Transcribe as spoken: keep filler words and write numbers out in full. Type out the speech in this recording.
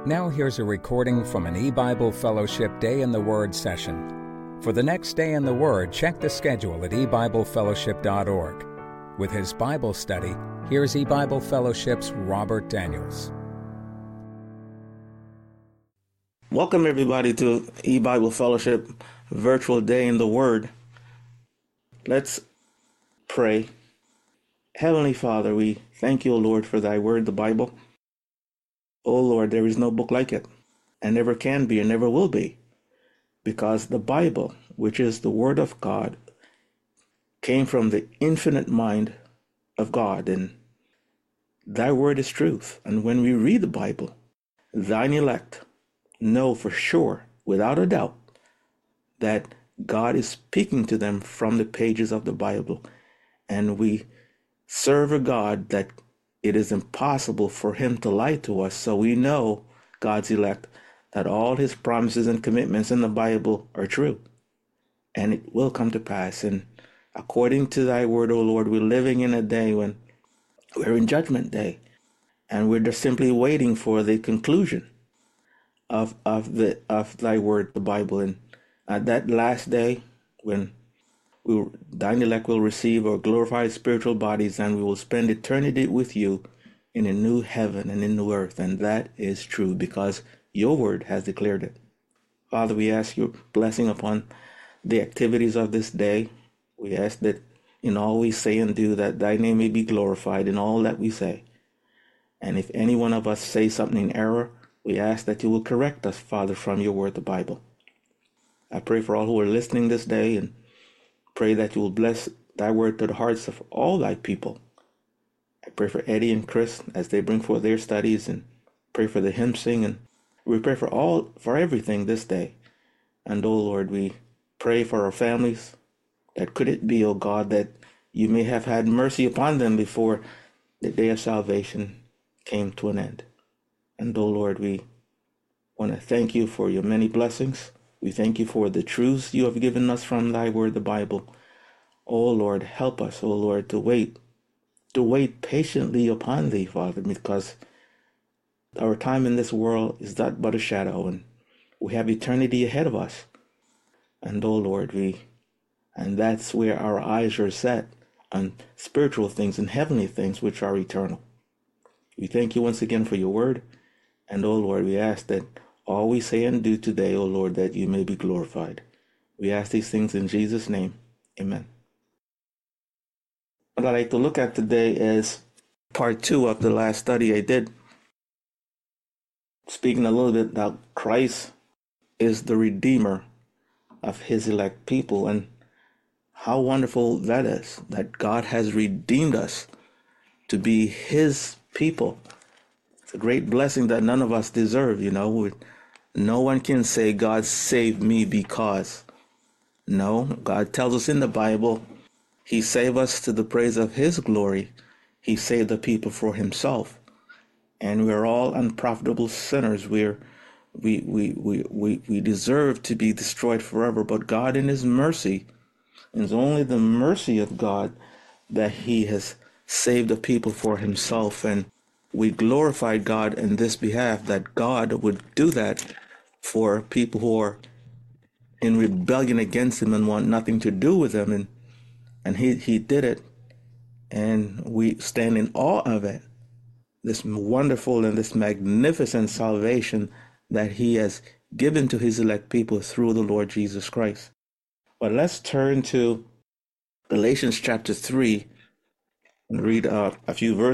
Now here's a recording from an E-Bible Fellowship Day in the Word session. For the next Day in the Word, check the schedule at e bible fellowship dot org. With his Bible study, here's E-Bible Fellowship's Robert Daniels. Welcome everybody to E-Bible Fellowship Virtual Day in the Word. Let's pray. Heavenly Father, we thank you, O Lord, for thy word, the Bible. O Lord, there is no book like it, and never can be and never will be, because the Bible, which is the word of God, came from the infinite mind of God, and thy word is truth. And when we read the Bible, thine elect know for sure, without a doubt, that God is speaking to them from the pages of the Bible. And we serve a God that it is impossible for him to lie to us. So we know, God's elect, that all his promises and commitments in the Bible are true. And it will come to pass. And according to thy word, O Lord, we're living in a day when we're in Judgment Day. And we're just simply waiting for the conclusion of of the of thy word, the Bible. And at that last day, when we will, thine elect will receive our glorified spiritual bodies, and we will spend eternity with you in a new heaven and in new earth. And that is true because your word has declared it. Father, we ask your blessing upon the activities of this day. We ask that in all we say and do, that thy name may be glorified in all that we say. And if any one of us say something in error, we ask that you will correct us, Father, from your word, the Bible. I pray for all who are listening this day, and pray that you will bless thy word to the hearts of all thy people. I pray for Eddie and Chris as they bring forth their studies, and pray for the hymn sing, and we pray for all, for everything this day. And, oh Lord, we pray for our families, that could it be, oh God, that you may have had mercy upon them before the day of salvation came to an end. And, oh Lord, we want to thank you for your many blessings. We thank you for the truths you have given us from thy word, the Bible. Oh Lord, help us, oh Lord, to wait, to wait patiently upon thee, Father, because our time in this world is not but a shadow, and we have eternity ahead of us. And oh Lord, we, and that's where our eyes are set on spiritual things and heavenly things which are eternal. We thank you once again for your word. And oh Lord, we ask that all we say and do today, O Lord, that you may be glorified. We ask these things in Jesus' name. Amen. What I'd like to look at today is part two of the last study I did, speaking a little bit about Christ is the Redeemer of his elect people, and how wonderful that is, that God has redeemed us to be his people. It's a great blessing that none of us deserve, you know. No one can say, God saved me because. No, God tells us in the Bible, he saved us to the praise of his glory. He saved the people for himself. And we're all unprofitable sinners. We're, we, we, we, we, we deserve to be destroyed forever. But God in his mercy, and it's only the mercy of God that he has saved the people for himself. And we glorify God in this behalf, that God would do that for people who are in rebellion against him and want nothing to do with him. And and he, he did it. And we stand in awe of it. This wonderful and this magnificent salvation that he has given to his elect people through the Lord Jesus Christ. But let's turn to Galatians chapter three and read uh, a few verses.